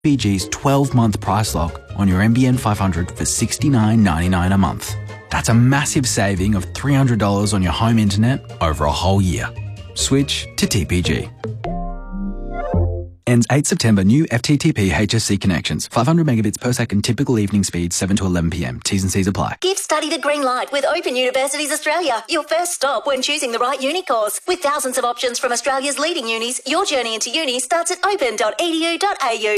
TPG's 12-month price lock on your NBN 500 for $69.99 a month. That's a massive saving of $300 on your home internet over a whole year. Switch to TPG. Ends 8 September. New FTTP HSC connections. 500 megabits per second. Typical evening speed 7 to 11 p.m. T's and C's apply. Give study the green light with Open Universities Australia. Your first stop when choosing the right uni course. With thousands of options from Australia's leading unis, your journey into uni starts at open.edu.au.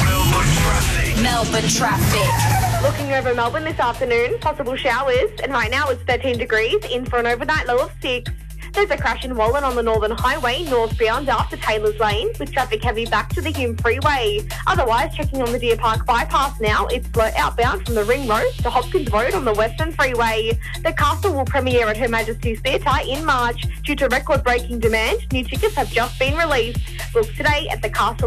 Melbourne traffic. Looking over Melbourne this afternoon, possible showers, and right now it's 13 degrees, in for an overnight low of 6. There's a crash in Wallen on the Northern Highway, northbound after Taylor's Lane, with traffic heavy back to the Hume Freeway. Otherwise, checking on the Deer Park bypass now, it's slow outbound from the Ring Road to Hopkins Road on the Western Freeway. The Castle will premiere at Her Majesty's Theatre in March. Due to record-breaking demand, new tickets have just been released. Book today at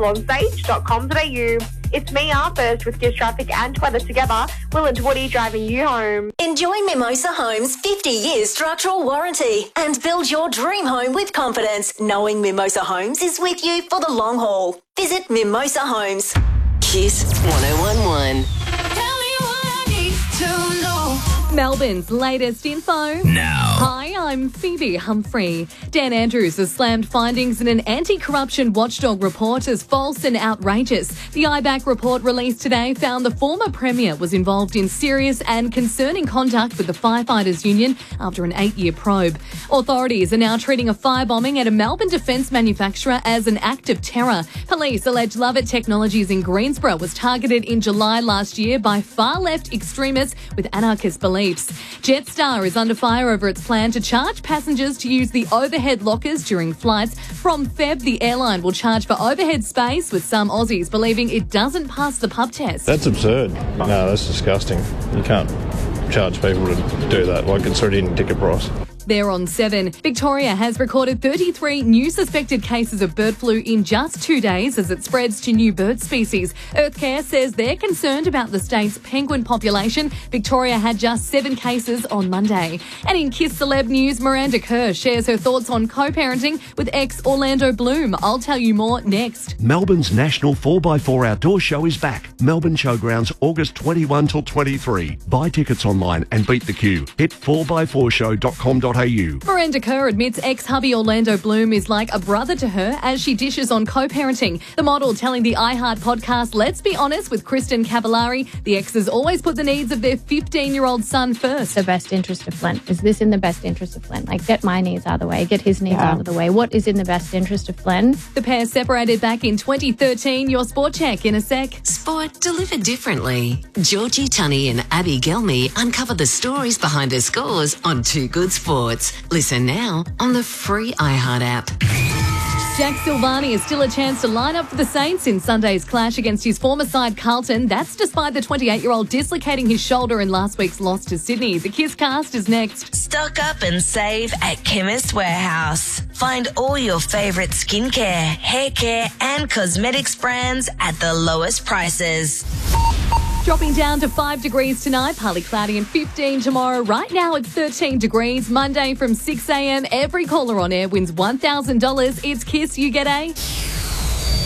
thecastleonstage.com.au. It's me, First, with Gives Traffic and weather together. Will and Woody driving you home. Enjoy Mimosa Homes' 50-year structural warranty and build your dream home with confidence, knowing Mimosa Homes is with you for the long haul. Visit Mimosa Homes. Kiss 1011. Tell me what I need to know. Melbourne's latest info. Now. Hi, I'm Phoebe Humphrey. Dan Andrews has slammed findings in an anti-corruption watchdog report as false and outrageous. The IBAC report released today found the former Premier was involved in serious and concerning conduct with the Firefighters Union after an 8-year probe. Authorities are now treating a firebombing at a Melbourne defence manufacturer as an act of terror. Police allege Lovett Technologies in Greensboro was targeted in July last year by far-left extremists with anarchist beliefs. Jetstar is under fire over its plan to charge passengers to use the overhead lockers during flights. From Feb, the airline will charge for overhead space, with some Aussies believing it doesn't pass the pub test. That's absurd. No, that's disgusting. You can't charge people to do that. Like, it's already in ticket price. They're on 7. Victoria has recorded 33 new suspected cases of bird flu in just 2 days as it spreads to new bird species. Earthcare says they're concerned about the state's penguin population. Victoria had just 7 cases on Monday. And in Kiss Celeb news, Miranda Kerr shares her thoughts on co-parenting with ex-Orlando Bloom. I'll tell you more next. Melbourne's national 4x4 outdoor show is back. Melbourne Showgrounds, August 21 till 23. Buy tickets online and beat the queue. Hit 4x4show.com.au. Miranda Kerr admits ex-hubby Orlando Bloom is like a brother to her as she dishes on co-parenting. The model telling the iHeart podcast, Let's Be Honest with Kristen Cavallari, the exes always put the needs of their 15-year-old son first. The best interest of Flynn. Is this in the best interest of Flynn? Like, get my needs out of the way, get his needs out of the way. What is in the best interest of Flynn? The pair separated back in 2013. Your sport check in a sec. Sport delivered differently. Georgie Tunney and Abby Gelmy uncover the stories behind their scores on Too Good Sports. Listen now on the free iHeart app. Jack Silvani has still a chance to line up for the Saints in Sunday's clash against his former side Carlton. That's despite the 28-year-old dislocating his shoulder in last week's loss to Sydney. The Kiss Cast is next. Stock up and save at Chemist Warehouse. Find all your favourite skincare, hair care and cosmetics brands at the lowest prices. Dropping down to 5 degrees tonight, partly cloudy and 15 tomorrow. Right now it's 13 degrees. Monday from 6 a.m, every caller on air wins $1,000. It's Kiss, you get a...